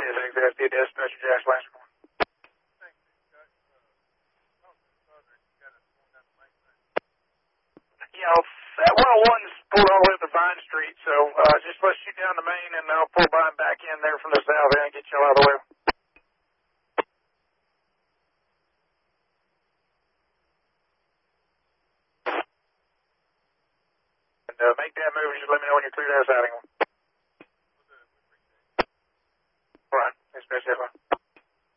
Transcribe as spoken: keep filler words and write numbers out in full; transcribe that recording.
Yes, exactly. Dispatcher Jack Lance. You know, that one oh one's pulled all the way up to Vine Street, so uh, just let's shoot down the main, and I'll pull by and back in there from the south end and get y'all out of the way. And uh, make that move, just let me know when you're cleared out of sighting. All right, especially that one.